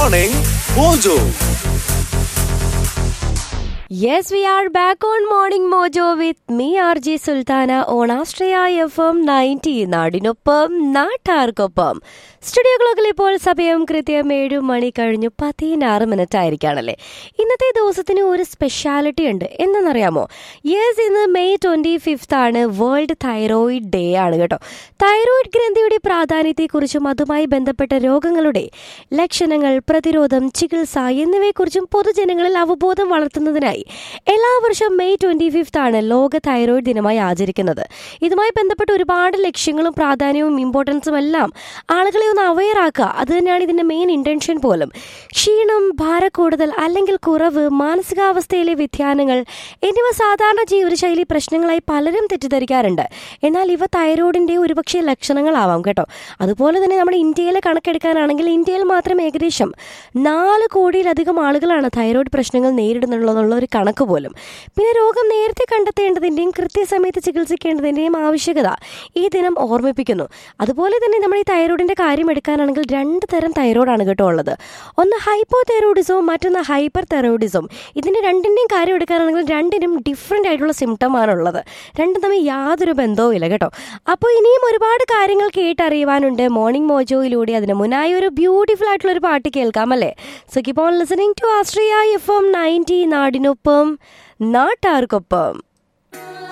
Morning Mojo. Yes, we are back on Morning Mojo with me, RJ Sultana, on Astraya FM 90. നാടിനൊപ്പം നാട്ടാർക്കൊപ്പം. Studio ക്ലോക്കിൽ ഇപ്പോൾ സമയം കൃത്യം 7 മണി കഴിഞ്ഞു 16 ആയിരിക്കുകയാണല്ലേ. ഇന്നത്തെ ദിവസത്തിന് ഒരു സ്പെഷ്യാലിറ്റി ഉണ്ട്. എന്തെന്നറിയാമോ? യെസ്, ഇന്ന് മെയ് 25 ആണ്. വേൾഡ് തൈറോയിഡ് ഡേ ആണ് കേട്ടോ. തൈറോയിഡ് ഗ്രന്ഥിയുടെ പ്രാധാന്യത്തെക്കുറിച്ചും അതുമായി ബന്ധപ്പെട്ട രോഗങ്ങളുടെ ലക്ഷണങ്ങൾ, പ്രതിരോധം, ചികിത്സ എന്നിവയെക്കുറിച്ചും പൊതുജനങ്ങളിൽ അവബോധം വളർത്തുന്നതിനായി എല്ലാ വർഷവും മെയ് 25 ആണ് ലോക തൈറോയിഡ് ദിനമായി ആചരിക്കുന്നത്. ഇതുമായി ബന്ധപ്പെട്ട് ഒരുപാട് ലക്ഷ്യങ്ങളും പ്രാധാന്യവും ഇമ്പോർട്ടൻസും എല്ലാം ആളുകളെ ഒന്ന് അവെയർ ആക്കുക. അത് തന്നെയാണ് ഇതിന്റെ മെയിൻ ഇന്റൻഷൻ പോലും. ക്ഷീണം, ഭാരക്കൂടുതൽ അല്ലെങ്കിൽ കുറവ്, മാനസികാവസ്ഥയിലെ വ്യതിയാനങ്ങൾ എന്നിവ സാധാരണ ജീവിതശൈലി പ്രശ്നങ്ങളായി പലരും തെറ്റിദ്ധരിക്കാറുണ്ട്. എന്നാൽ ഇവ തൈറോയിഡിന്റെ ഒരുപക്ഷെ ലക്ഷണങ്ങളാവാം കേട്ടോ. അതുപോലെ തന്നെ നമ്മുടെ ഇന്ത്യയിലെ കണക്കെടുക്കാനാണെങ്കിൽ ഇന്ത്യയിൽ മാത്രം ഏകദേശം 4 കോടിയിലധികം ആളുകളാണ് തൈറോയിഡ് പ്രശ്നങ്ങൾ നേരിടുന്നുള്ളതെന്നുള്ള ഒരു കണക്ക് പോലും. പിന്നെ രോഗം നേരത്തെ കണ്ടെത്തേണ്ടതിൻ്റെയും കൃത്യസമയത്ത് ചികിത്സിക്കേണ്ടതിൻ്റെയും ആവശ്യകത ഈ ദിനം ഓർമ്മിപ്പിക്കുന്നു. അതുപോലെ തന്നെ നമ്മൾ ഈ തൈറോയിഡിന്റെ കാര്യം എടുക്കാനാണെങ്കിൽ 2 തരം തൈറോയിഡാണ് കേട്ടോ ഉള്ളത്. ഒന്ന് ഹൈപ്പോ തൈറോയിഡിസവും മറ്റൊന്ന് ഹൈപ്പർ തൈറോയിഡിസവും. ഇതിന്റെ രണ്ടിൻ്റെയും കാര്യം എടുക്കാനാണെങ്കിൽ രണ്ടിനും ഡിഫറെൻ്റ് ആയിട്ടുള്ള സിംറ്റമാണുള്ളത്. രണ്ടും തമ്മിൽ യാതൊരു ബന്ധവും ഇല്ല കേട്ടോ. അപ്പോൾ ഇനിയും ഒരുപാട് കാര്യങ്ങൾ കേട്ടറിയുവാനുണ്ട് മോർണിംഗ് മോജോയിലൂടെ. അതിന് മുന്നായി ഒരു ബ്യൂട്ടിഫുൾ ആയിട്ടുള്ള ഒരു പാട്ട് കേൾക്കാം അല്ലേ. So keep on listening to Austria FM 90. നാടിനൊപ്പം നാട്ടാർക്കൊപ്പം.